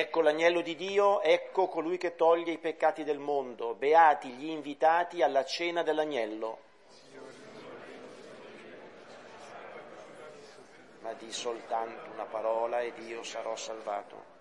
Ecco l'agnello di Dio, ecco colui che toglie i peccati del mondo, beati gli invitati alla cena dell'agnello. Ma di soltanto una parola ed io sarò salvato.